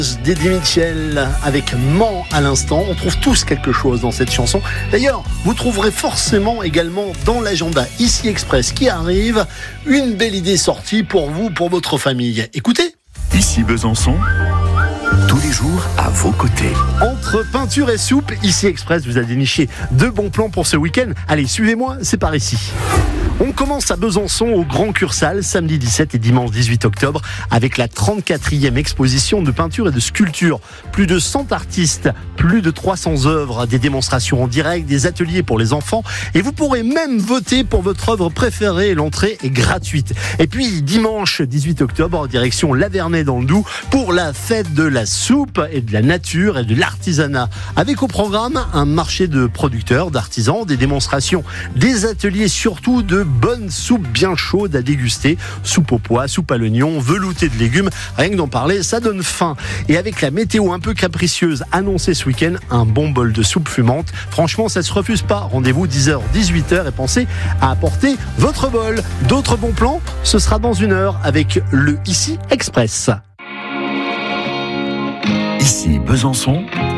d'Eddie Mitchell avec Mans à l'instant. On trouve tous quelque chose dans cette chanson. D'ailleurs, vous trouverez forcément également dans l'agenda Ici Express qui arrive une belle idée sortie pour vous, pour votre famille. Écoutez. Ici Besançon, tous les jours à vos côtés. Entre peinture et soupe, Ici Express vous a déniché 2 bons plans pour ce week-end. Allez, suivez-moi, c'est par ici. On commence à Besançon au Grand Cursal, samedi 17 et dimanche 18 octobre, avec la 34e exposition de peinture et de sculpture. Plus de 100 artistes, plus de 300 œuvres, des démonstrations en direct, des ateliers pour les enfants. Et vous pourrez même voter pour votre œuvre préférée. L'entrée est gratuite. Et puis dimanche 18 octobre, direction Lavernay dans le Doubs, pour la fête de la soupe et de la nature et de l'artisanat. Avec au programme un marché de producteurs, d'artisans, des démonstrations, des ateliers, surtout de bonne soupe bien chaude à déguster. Soupe aux pois, soupe à l'oignon, velouté de légumes. Rien que d'en parler, ça donne faim. Et avec la météo un peu capricieuse annoncée ce week-end, un bon bol de soupe fumante. Franchement, ça se refuse pas. Rendez-vous 10h, 18h et pensez à apporter votre bol. D'autres bons plans, ce sera dans 1 heure avec le Ici Express. Ici Besançon,